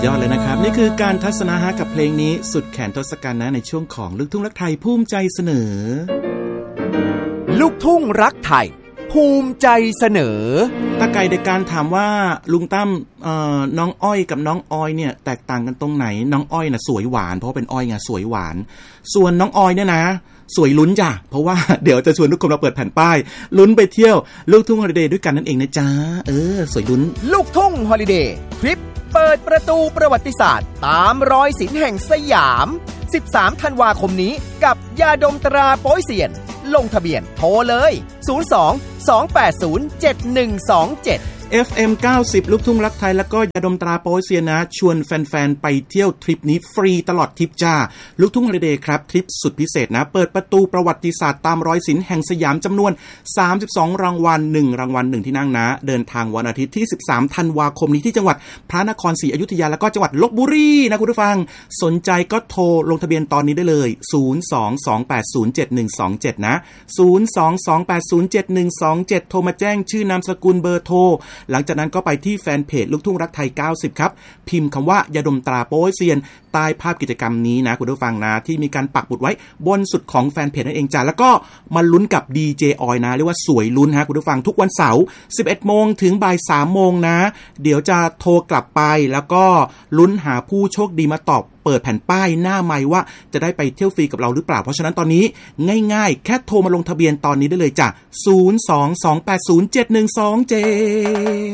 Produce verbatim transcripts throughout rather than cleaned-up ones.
ยอดเลยนะครับนี่คือการทัศนาหะกับเพลงนี้สุดแขนทศกัณฐ์นะในช่วงของลูกทุ่งรักไทยภูมิใจเสนอลูกทุ่งรักไทยภูมิใจเสนอตาไก่ในการถามว่าลุงตั้มเอ่อน้องอ้อยกับน้องออยเนี่ยแตกต่างกันตรงไหนน้องอ้อยน่ะสวยหวานเพราะเป็นอ้อยไงสวยหวานส่วนน้องออยเนี่ยนะสวยลุ้นจ้ะเพราะว่าเดี๋ยวจะชวนทุกคนมาเปิดแผ่นป้ายลุ้นไปเที่ยวลูกทุ่งฮอลิเดย์ด้วยกันนั่นเองนะจ๊ะเออสวยลุ้นลูกทุ่งฮอลิเดย์ทริปเปิดประตูประวัติศาสตร์ตามรอยศิลป์แห่งสยามสิบสามธันวาคมนี้กับยาดมตราโป๊ยเซียนลงทะเบียนโทรเลยศูนย์ สอง สอง แปด ศูนย์ เจ็ด หนึ่ง สอง เจ็ดเอฟ เอ็ม เก้าสิบ ลูกทุ่งรักไทยแล้วก็ยาดมตราโป๊ยเซียนนะชวนแฟนๆไปเที่ยวทริปนี้ฟรีตลอดทริปจ้าลูกทุ่งฮอลิเดย์ครับทริปสุดพิเศษนะเปิดประตูประวัติศาสตร์ตามรอยศิลป์แห่งสยามจำนวนสามสิบสองรางวัลหนึ่งรางวัลหนึ่งที่นั่งนะเดินทางวันอาทิตย์ที่สิบสามธันวาคมนี้ที่จังหวัดพระนครศรีอยุธยาแล้วก็จังหวัดลพบุรีนะคุณผู้ฟังสนใจก็โทรลงทะเบียนตอนนี้ได้เลยศูนย์ สอง สอง แปด ศูนย์ เจ็ด หนึ่ง สอง เจ็ดนะศูนย์ สอง สอง แปด ศูนย์ เจ็ด หนึ่ง สอง เจ็ดโทรมาแจ้งชื่อนามสกุลเบอร์โทรหลังจากนั้นก็ไปที่แฟนเพจลูกทุ่งรักไทยเก้าสิบครับพิมพ์คำว่ายาดมตราโป๊ยเซียนใต้ภาพกิจกรรมนี้นะคุณผู้ฟังนะที่มีการปักหมุดไว้บนสุดของแฟนเพจนั่นเองจ้ะแล้วก็มาลุ้นกับดีเจออยนะเรียกว่าสวยลุ้นฮะคุณผู้ฟังทุกวันเสาร์ สิบเอ็ดโมงถึงบ่ายสามโมงนะเดี๋ยวจะโทรกลับไปแล้วก็ลุ้นหาผู้โชคดีมาตอบเปิดแผ่นป้ายหน้าไมค์ว่าจะได้ไปเที่ยวฟรีกับเราหรือเปล่าเพราะฉะนั้นตอนนี้ง่ายๆแค่โทรมาลงทะเบียนตอนนี้ได้เลยจ้ะศูนย์ สอง สอง แปด ศูนย์ เจ็ด หนึ่ง สอง เจ็ด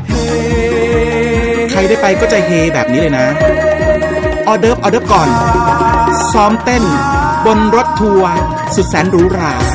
ใครได้ไปก็จะเฮแบบนี้เลยนะออเดิร์ฟออเดิร์ฟก่อนซ้อมเต้นบนรถทัวร์สุดแสนหรูหรา